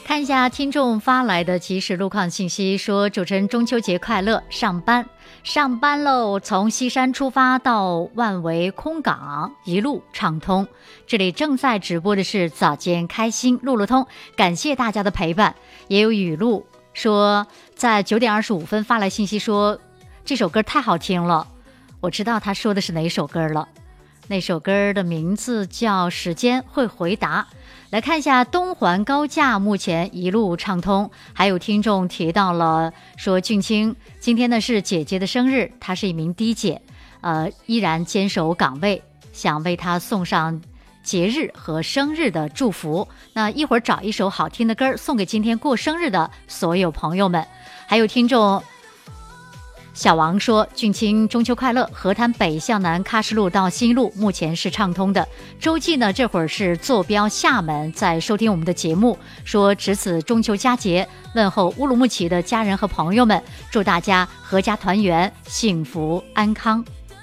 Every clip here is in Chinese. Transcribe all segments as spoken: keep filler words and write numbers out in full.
看一下听众发来的即时路况信息，说主持人中秋节快乐，上班上班喽！从西山出发到万维空港，一路畅通。这里正在直播的是早间开心路路通，感谢大家的陪伴。也有语录说，在九点二十五分发来信息说，这首歌太好听了，我知道他说的是哪首歌了。那首歌的名字叫《时间会回答》。来看一下东环高架目前一路畅通，还有听众提到了说俊清今天呢是姐姐的生日，她是一名的姐，呃，依然坚守岗位，想为她送上节日和生日的祝福。那一会儿找一首好听的歌送给今天过生日的所有朋友们。还有听众小王说，俊清中秋快乐，河滩北向南喀什路到新路目前是畅通的。周记呢这会儿是坐标厦门，在收听我们的节目，说值此中秋佳节，问候乌鲁木齐的家人和朋友们，祝大家阖家团圆，幸福安康。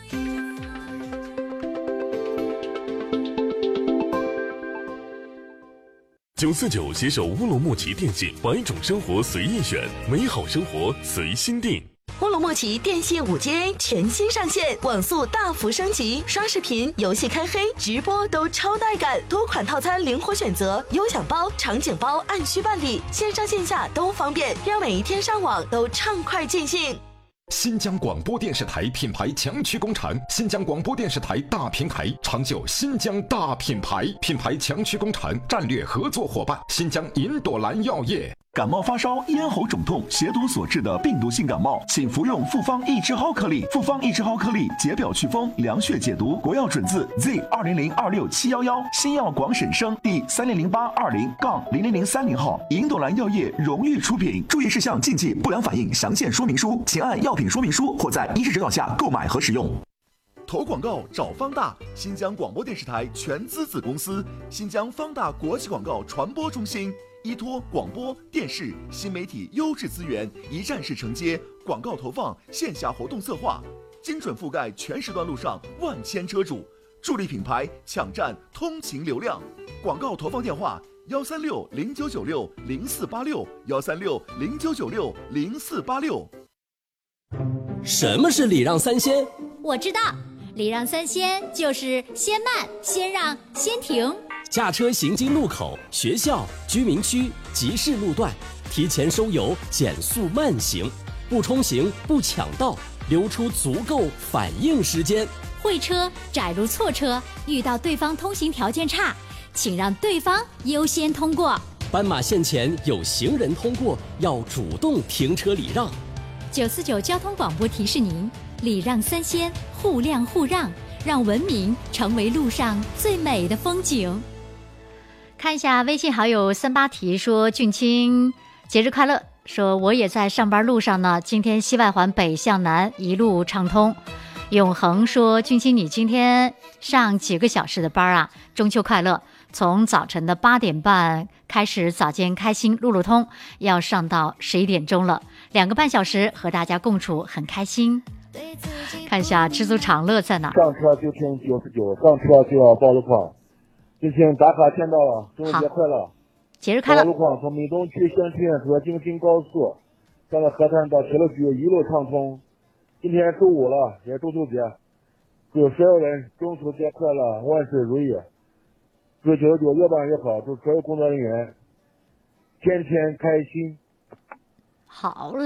九四九携手乌鲁木齐电信，百种生活随意选，美好生活随心定。 乌鲁木齐电信 五 G A 全新上线，网速大幅升级，刷视频、游戏开黑、直播都超带感，多款套餐灵活选择，优享包、场景包按需办理，线上线下都方便，让每一天上网都畅快尽兴。 新疆广播电视台品牌强驱工厂，新疆广播电视台大平台，长久新疆大品牌，品牌强驱工厂战略合作伙伴，新疆银朵兰药业。 感冒发烧、咽喉肿痛、血毒所致的病毒性感冒，请服用复方益智蒿颗粒。复方益智蒿颗粒解表祛风、凉血解毒，国药准字 Z 二零零二六七幺幺，新药广审生第三零零八二零杠零零零三零号，银朵兰药业荣誉出品。注意事项、禁忌、不良反应详见说明书，请按药品说明书或在医师指导下购买和使用。 投广告找方大，新疆广播电视台全资子公司，新疆方大国际广告传播中心。依托广播电视新媒体优质资源，一站式承接广告投放、线下活动策划，精准覆盖全时段路上万千车主，助力品牌抢占通勤流量。广告投放电话：幺三六零九九六零四八六，幺三六零九九六零四八六。 什么是礼让三先？ 我知道，礼让三先就是先慢、先让、先停。 驾车行经路口、学校、居民区、集市路段，提前收油，减速慢行，不冲行，不抢道，留出足够反应时间。 会车、窄路错车，遇到对方通行条件差，请让对方优先通过。 斑马线前有行人通过，要主动停车礼让。 九四九交通广播提示您：礼让三先，互谅互让，让文明成为路上最美的风景。 看一下微信好友三八提说，俊清节日快乐，说我也在上班路上呢，今天西外环北向南一路畅通。永恒说，俊清你今天上几个小时的班啊？中秋快乐，从早晨的八点半开始早间开心路路通，要上到十一点钟了，两个半小时和大家共处很开心。看一下知足常乐在哪？ 上车就听九十九，上车就要报路况。进行打卡签到了，中秋节快乐！ 节日快乐！ 路况从闽东区县区车京新高速，上了河滩到铁路局一路畅通。今天周五了，也是中秋节，祝所有人中秋节快乐，万事如意。祝九十九越办越好，祝所有工作人员天天开心。 好嘞，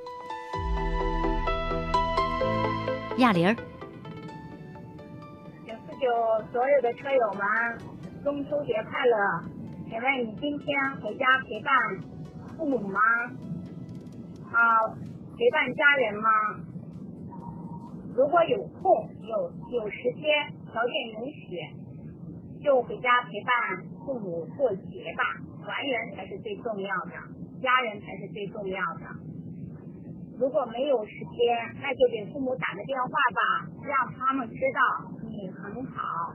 亚玲儿。 九四九所有的车友们。中秋节快乐！请问你今天回家陪伴父母吗？啊，陪伴家人吗？如果有空有有时间，条件允许，就回家陪伴父母过节吧。团圆才是最重要的，家人才是最重要的。如果没有时间，那就给父母打个电话吧，让他们知道你很好。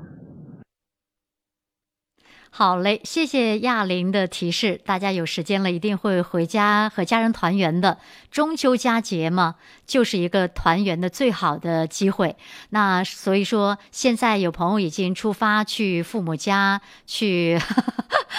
好嘞，谢谢亚玲的提示，大家有时间了一定会回家和家人团圆的。中秋佳节嘛，就是一个团圆的最好的机会。那所以说，现在有朋友已经出发去父母家去